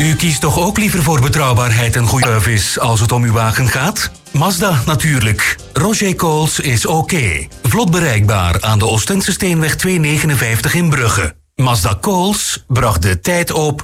U kiest toch ook liever voor betrouwbaarheid en goede service als het om uw wagen gaat? Mazda natuurlijk. Roger Coles is oké. Vlot bereikbaar aan de Oostendse Steenweg 259 in Brugge. Mazda Coles bracht de tijd op